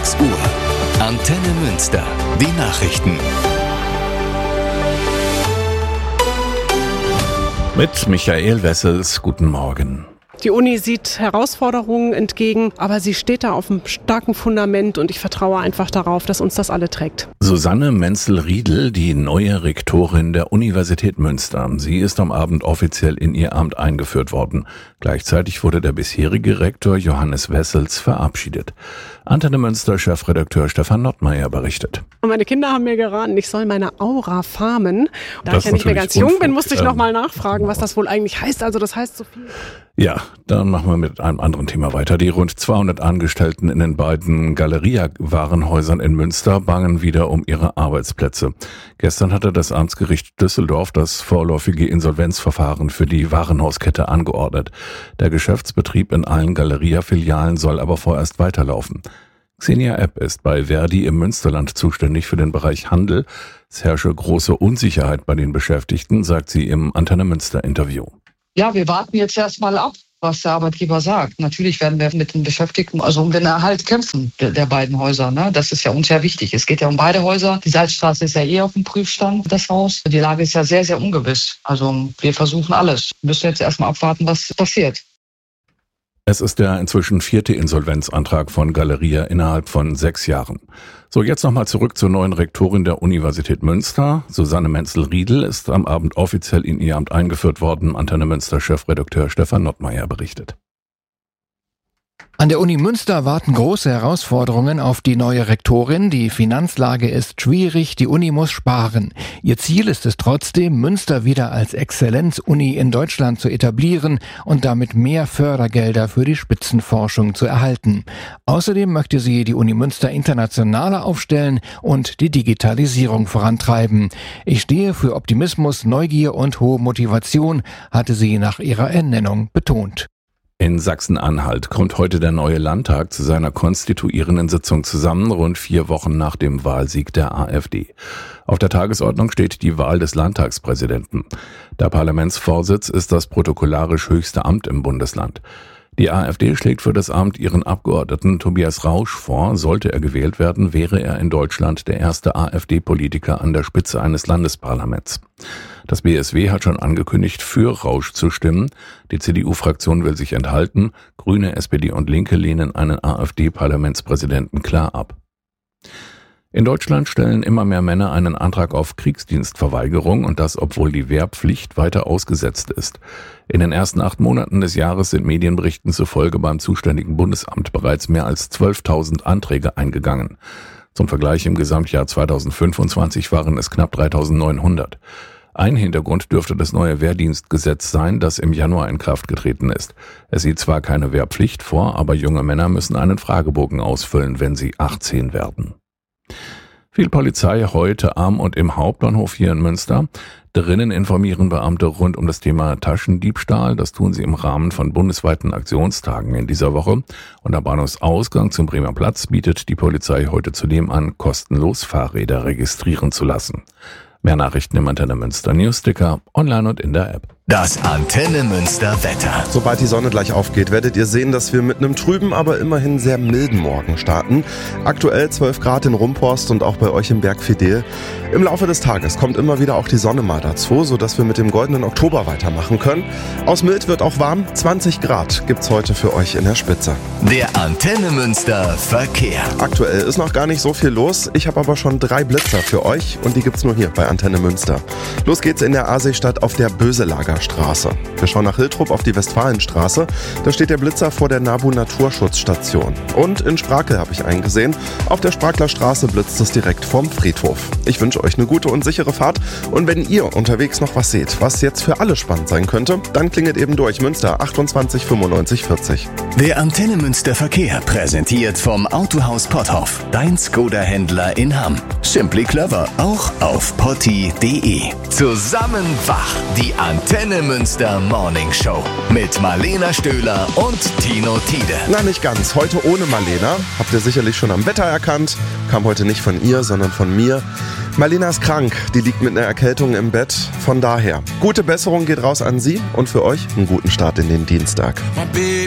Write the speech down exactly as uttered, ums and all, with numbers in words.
sechs Uhr. Antenne Münster. Die Nachrichten. Mit Michael Wessels, guten Morgen. Die Uni sieht Herausforderungen entgegen, aber sie steht da auf einem starken Fundament und ich vertraue einfach darauf, dass uns das alle trägt. Susanne Menzel-Riedel, die neue Rektorin der Universität Münster. Sie ist am Abend offiziell in ihr Amt eingeführt worden. Gleichzeitig wurde der bisherige Rektor Johannes Wessels verabschiedet. Antenne Münster-Chefredakteur Stefan Nottmeier berichtet. Meine Kinder haben mir geraten, ich soll meine Aura farmen. Da Das ich ja nicht mehr ganz natürlich jung bin, unfug, musste ich ähm, nochmal nachfragen, was das wohl eigentlich heißt. Also das heißt so viel. Ja, dann machen wir mit einem anderen Thema weiter. Die rund zweihundert Angestellten in den beiden Galeria-Warenhäusern in Münster bangen wieder um ihre Arbeitsplätze. Gestern hatte das Amtsgericht Düsseldorf das vorläufige Insolvenzverfahren für die Warenhauskette angeordnet. Der Geschäftsbetrieb in allen Galeria-Filialen soll aber vorerst weiterlaufen. Xenia Epp ist bei Verdi im Münsterland zuständig für den Bereich Handel. Es herrsche große Unsicherheit bei den Beschäftigten, sagt sie im Antenne Münster-Interview. Ja, wir warten jetzt erstmal ab, was der Arbeitgeber sagt. Natürlich werden wir mit den Beschäftigten, also um den Erhalt kämpfen, der, der beiden Häuser. Ne? Das ist ja uns sehr wichtig. Es geht ja um beide Häuser. Die Salzstraße ist ja eh auf dem Prüfstand, das Haus. Die Lage ist ja sehr, sehr ungewiss. Also wir versuchen alles. Wir müssen jetzt erstmal abwarten, was passiert. Es ist der inzwischen vierte Insolvenzantrag von Galeria innerhalb von sechs Jahren. So, jetzt nochmal zurück zur neuen Rektorin der Universität Münster. Susanne Menzel-Riedel ist am Abend offiziell in ihr Amt eingeführt worden. Antenne Münster-Chefredakteur Stefan Nottmeier berichtet. An der Uni Münster warten große Herausforderungen auf die neue Rektorin. Die Finanzlage ist schwierig, die Uni muss sparen. Ihr Ziel ist es trotzdem, Münster wieder als Exzellenzuni in Deutschland zu etablieren und damit mehr Fördergelder für die Spitzenforschung zu erhalten. Außerdem möchte sie die Uni Münster internationaler aufstellen und die Digitalisierung vorantreiben. Ich stehe für Optimismus, Neugier und hohe Motivation, hatte sie nach ihrer Ernennung betont. In Sachsen-Anhalt kommt heute der neue Landtag zu seiner konstituierenden Sitzung zusammen, rund vier Wochen nach dem Wahlsieg der AfD. Auf der Tagesordnung steht die Wahl des Landtagspräsidenten. Der Parlamentsvorsitz ist das protokollarisch höchste Amt im Bundesland. Die AfD schlägt für das Amt ihren Abgeordneten Tobias Rausch vor. Sollte er gewählt werden, wäre er in Deutschland der erste AfD-Politiker an der Spitze eines Landesparlaments. Das B S W hat schon angekündigt, für Rausch zu stimmen. Die C D U-Fraktion will sich enthalten. Grüne, S P D und Linke lehnen einen AfD-Parlamentspräsidenten klar ab. In Deutschland stellen immer mehr Männer einen Antrag auf Kriegsdienstverweigerung und das, obwohl die Wehrpflicht weiter ausgesetzt ist. In den ersten acht Monaten des Jahres sind Medienberichten zufolge beim zuständigen Bundesamt bereits mehr als zwölftausend Anträge eingegangen. Zum Vergleich im Gesamtjahr zweitausendfünfundzwanzig waren es knapp dreitausendneunhundert. Ein Hintergrund dürfte das neue Wehrdienstgesetz sein, das im Januar in Kraft getreten ist. Es sieht zwar keine Wehrpflicht vor, aber junge Männer müssen einen Fragebogen ausfüllen, wenn sie achtzehn werden. Viel Polizei heute am und im Hauptbahnhof hier in Münster. Drinnen informieren Beamte rund um das Thema Taschendiebstahl. Das tun sie im Rahmen von bundesweiten Aktionstagen in dieser Woche. Und am Bahnhofsausgang zum Bremer Platz bietet die Polizei heute zudem an, kostenlos Fahrräder registrieren zu lassen. Mehr Nachrichten im Antenne Münster Newsticker, online und in der App. Das Antenne Münster Wetter. Sobald die Sonne gleich aufgeht, werdet ihr sehen, dass wir mit einem trüben, aber immerhin sehr milden Morgen starten. Aktuell zwölf Grad in Rumporst und auch bei euch im Berg Fidel. Im Laufe des Tages kommt immer wieder auch die Sonne mal dazu, sodass wir mit dem goldenen Oktober weitermachen können. Aus mild wird auch warm, zwanzig Grad gibt's heute für euch in der Spitze. Der Antenne Münster Verkehr. Aktuell ist noch gar nicht so viel los, ich habe aber schon drei Blitzer für euch und die gibt's nur hier bei Antenne Münster. Los geht's in der Aasseestadt auf der Böselager Straße. Wir schauen nach Hiltrup auf die Westfalenstraße. Da steht der Blitzer vor der Nabu Naturschutzstation. Und in Sprakel habe ich einen gesehen. Auf der Sprakler Straße blitzt es direkt vorm Friedhof. Ich wünsche euch eine gute und sichere Fahrt. Und wenn ihr unterwegs noch was seht, was jetzt für alle spannend sein könnte, dann klingelt eben durch. Münster achtundzwanzig fünfundneunzig vierzig. Der Antenne Münster Verkehr präsentiert vom Autohaus Potthoff. Dein Skoda-Händler in Hamm. Simply clever, auch auf potti punkt de. Zusammen wach, die Antenne Münster Morning Show mit Marlena Stöhler und Tino Tiede. Na, nicht ganz. Heute ohne Marlena. Habt ihr sicherlich schon am Wetter erkannt. Kam heute nicht von ihr, sondern von mir. Marlena ist krank. Die liegt mit einer Erkältung im Bett. Von daher, gute Besserung geht raus an sie und für euch einen guten Start in den Dienstag.